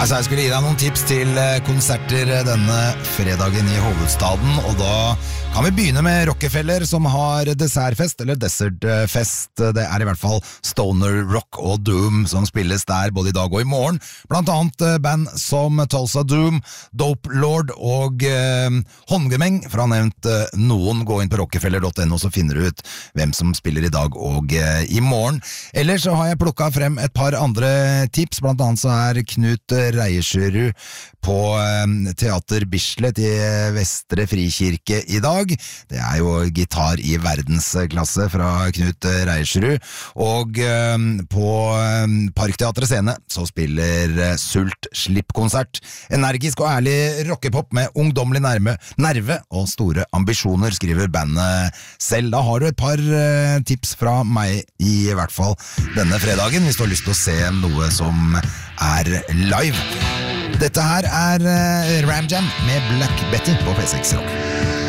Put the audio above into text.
Altså, jeg skulle gi deg noen tips til konserter denne fredagen i hovedstaden, og da kan vi begynne med Rockefeller, som har dessertfest, eller desertfest. Det er i hvert fall Stoner Rock og Doom som spilles der både i dag og i morgen. Blant annet band som Tulsa Doom, Dope Lord og Håndgemeng, for å ha nevnt noen. Gå inn på rockefeller.no, så finner du ut hvem som spiller i dag og i morgen. Ellers så har jeg plukket frem et par andre tips, blant annet så er Knut Reiersrud på Teater Bislett i Vestre Frikirke i dag. Det er jo gitar i verdensklasse fra Knut Reiersrud, og på Parkteatret Scene så spiller Sult Slipp-konsert. Energisk og ærlig rockepop med ungdommelig nerve og store ambisjoner, skriver bandet selv. Da har du et par tips fra meg i hvert fall denne fredagen, hvis du har lyst til å se noe som er live. Dette her er Ram Jam med Black Betty på P6 Rock.